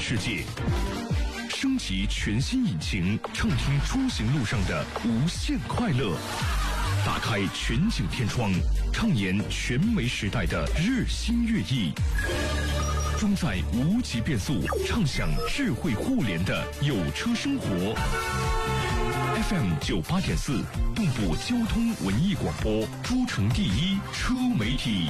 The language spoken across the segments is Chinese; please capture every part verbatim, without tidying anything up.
世界。升级全新引擎，畅听出行路上的无限快乐。打开全景天窗，畅言全媒时代的日新月异。装载无极变速，畅享智慧互联的有车生活。F M 九八点四，蚌埠交通文艺广播，诸城第一车媒体。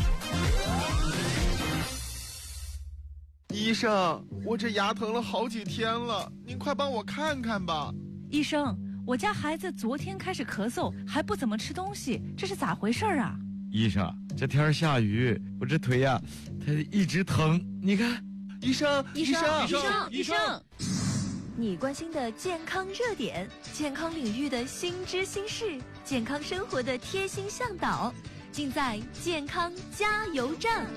医生，我这牙疼了好几天了，您快帮我看看吧。 医生，我家孩子昨天开始咳嗽，还不怎么吃东西，这是咋回事啊？ 医生，这天下雨，我这腿呀，它一直疼。你看， 医生， 医生，医生， 医生， 你关心的健康热点，健康领域的新知新事，健康生活的贴心向导，尽在健康加油站。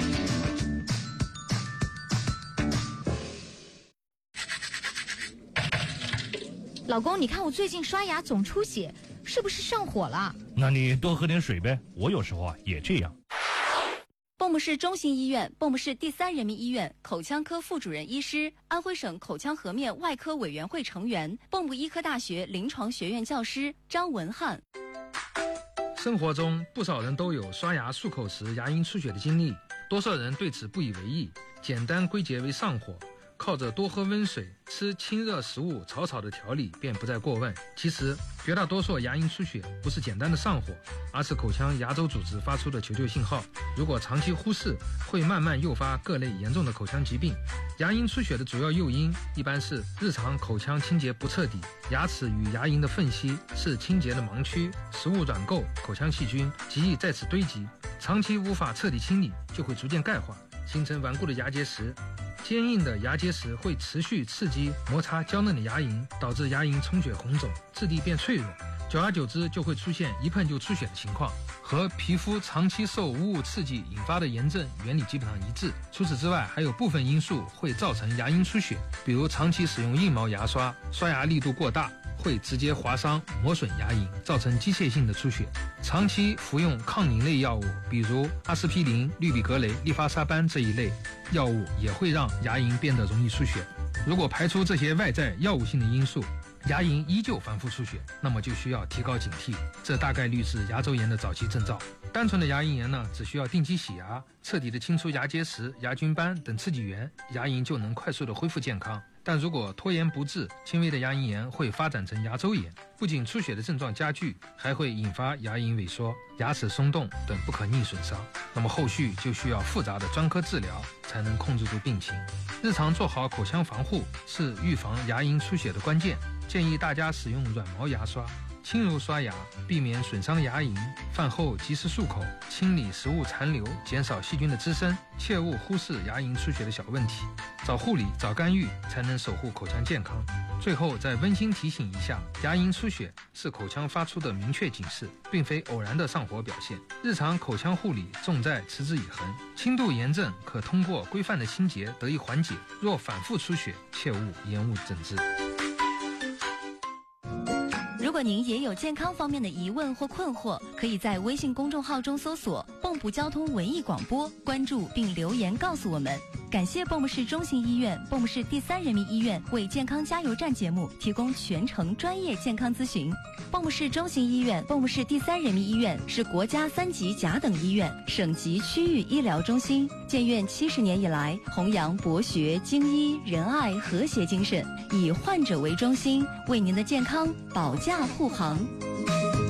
老公，你看我最近刷牙总出血，是不是上火了？ 那你多喝点水呗，我有时候啊也这样。 蚌埠市中心医院、蚌埠市第三人民医院口腔科副主任医师，安徽省口腔颌面外科委员会成员，蚌埠医科大学临床学院教师张文翰。 生活中不少人都有刷牙漱口时牙龈出血的经历，多数人对此不以为意，简单归结为上火，靠着多喝温水、吃清热食物草草的调理便不再过问。其实绝大多数牙龈出血不是简单的上火，而是口腔牙周组织发出的求救信号，如果长期忽视，会慢慢诱发各类严重的口腔疾病。牙龈出血的主要诱因一般是日常口腔清洁不彻底，牙齿与牙龈的缝隙是清洁的盲区，食物软垢、口腔细菌极易在此堆积，长期无法彻底清理，就会逐渐钙化，形成顽固的牙结石。坚硬的牙结石会持续刺激摩擦娇嫩的牙龈，导致牙龈充血红肿，质地变脆弱，久而久之就会出现一碰就出血的情况，和皮肤长期受无物刺激引发的炎症原理基本上一致。除此之外，还有部分因素会造成牙龈出血，比如长期使用硬毛牙刷，刷牙力度过大，会直接划伤磨损牙龈，造成机械性的出血。长期服用抗凝类药物，比如阿司匹林、氯吡格雷、利伐沙班这一类药物，也会让牙龈变得容易出血。如果排除这些外在药物性的因素，牙龈依旧反复出血，那么就需要提高警惕，这大概率是牙周炎的早期征兆。单纯的牙龈炎呢，只需要定期洗牙，彻底的清除牙结石、牙菌斑等刺激源，牙龈就能快速的恢复健康。但如果拖延不治，轻微的牙龈炎会发展成牙周炎，不仅出血的症状加剧，还会引发牙龈萎缩、牙齿松动等不可逆损伤。那么后续就需要复杂的专科治疗，才能控制住病情。日常做好口腔防护是预防牙龈出血的关键，建议大家使用软毛牙刷，轻柔刷牙，避免损伤牙龈。饭后及时漱口，清理食物残留，减少细菌的滋生，切勿忽视牙龈出血的小问题。早护理、早干预，才能守护口腔健康。最后再温馨提醒一下，牙龈出血是口腔发出的明确警示，并非偶然的上火表现。日常口腔护理重在持之以恒，轻度炎症可通过规范的清洁得以缓解，若反复出血，切勿延误诊治。 如果您也有健康方面的疑问或困惑，可以在微信公众号中搜索蚌埠交通文艺广播，关注并留言告诉我们。感谢蚌埠市中心医院、蚌埠市第三人民医院为健康加油站节目提供全程专业健康咨询。蚌埠市中心医院、蚌埠市第三人民医院是国家三级甲等医院、省级区域医疗中心，建院七十年以来，弘扬博学、精医、仁爱、和谐精神，以患者为中心，为您的健康保驾护航。